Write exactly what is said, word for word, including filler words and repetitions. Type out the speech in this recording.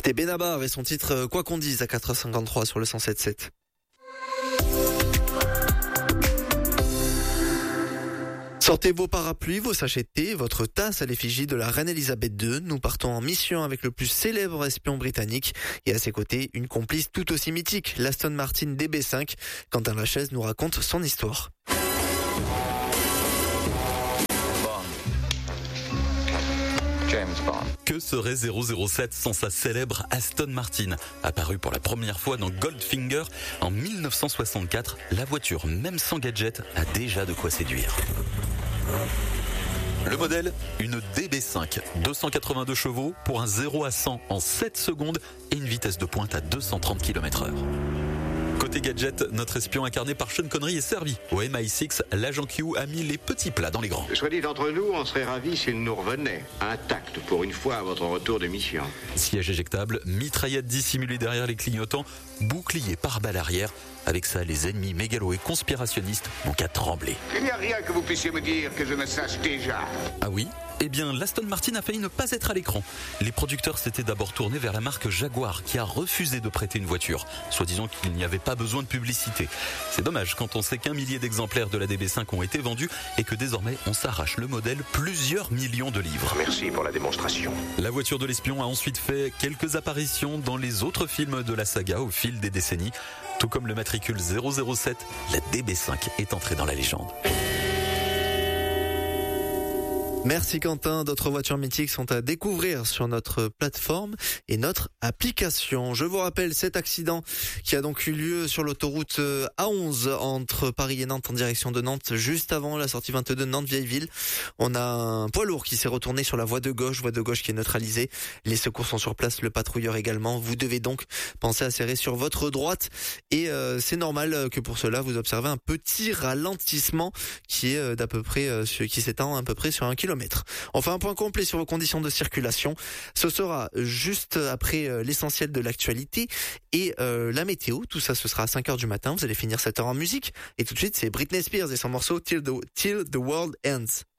C'était Benabar et son titre Quoi qu'on dise à quatre heures cinquante-trois sur le cent sept sept. Sortez vos parapluies, vos sachets de thé, votre tasse à l'effigie de la reine Elisabeth deux. Nous partons en mission avec le plus célèbre espion britannique et à ses côtés, une complice tout aussi mythique, l'Aston Martin D B cinq. Quentin Lachaise nous raconte son histoire. James Bond. Que serait zéro zéro sept sans sa célèbre Aston Martin? Apparue pour la première fois dans Goldfinger en mille neuf cent soixante-quatre, la voiture, même sans gadget, a déjà de quoi séduire. Le modèle, une D B cinq, deux cent quatre-vingt-deux chevaux pour un zéro à cent en sept secondes et une vitesse de pointe à deux cent trente kilomètres heure. Côté gadget, notre espion incarné par Sean Connery est servi. Au M I six, l'agent Q a mis les petits plats dans les grands. Soit dit entre nous, on serait ravis s'il nous revenait, intact pour une fois à votre retour de mission. Siège éjectable, mitraillette dissimulée derrière les clignotants, bouclier pare-balles arrière. Avec ça, les ennemis mégalo et conspirationnistes n'ont qu'à trembler. Il n'y a rien que vous puissiez me dire que je ne sache déjà. Ah oui? Eh bien, l'Aston Martin a failli ne pas être à l'écran. Les producteurs s'étaient d'abord tournés vers la marque Jaguar, qui a refusé de prêter une voiture, soi-disant qu'il n'y avait pas besoin de publicité. C'est dommage quand on sait qu'un millier d'exemplaires de la D B cinq ont été vendus et que désormais on s'arrache le modèle plusieurs millions de livres. Merci pour la démonstration. La voiture de l'espion a ensuite fait quelques apparitions dans les autres films de la saga au fil des décennies. Tout comme le matricule zéro zéro sept, la D B cinq est entrée dans la légende. Merci Quentin, d'autres voitures mythiques sont à découvrir sur notre plateforme et notre application. Je vous rappelle cet accident qui a donc eu lieu sur l'autoroute A onze entre Paris et Nantes en direction de Nantes, juste avant la sortie vingt-deux de Nantes-Vieilleville. On a un poids lourd qui s'est retourné sur la voie de gauche, voie de gauche qui est neutralisée. Les secours sont sur place, le patrouilleur également. Vous devez donc penser à serrer sur votre droite et euh, c'est normal que pour cela vous observez un petit ralentissement qui est d'à peu près, euh, qui s'étend à peu près sur un kilomètre. On fait un point complet sur vos conditions de circulation. Ce sera juste après l'essentiel de l'actualité et euh, la météo. Tout ça, ce sera à cinq heures du matin. Vous allez finir cette heure en musique. Et tout de suite, c'est Britney Spears et son morceau Till the, Till the World Ends.